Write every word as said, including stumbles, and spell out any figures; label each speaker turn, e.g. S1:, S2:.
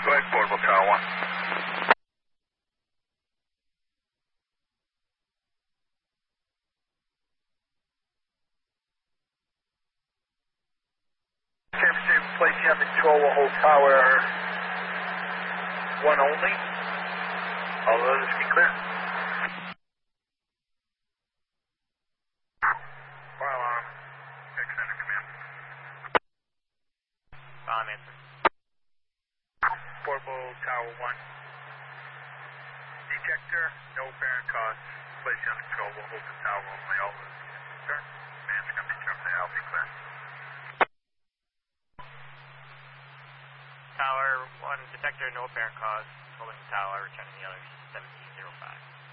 S1: Go ahead, Portable Tower one. San Francisco, place you on control, we'll hold Tower one only. All others be clear. Fire alarm. Extended command.
S2: Um, answer.
S1: Portable Tower one. Detector, no apparent cause. Place you on control, we'll hold the tower only. All others be clear. Man's going to be terminated, I'll be clear.
S2: Tower one, detector, no apparent cause. Holding the tower, returning the others, seventeen zero five.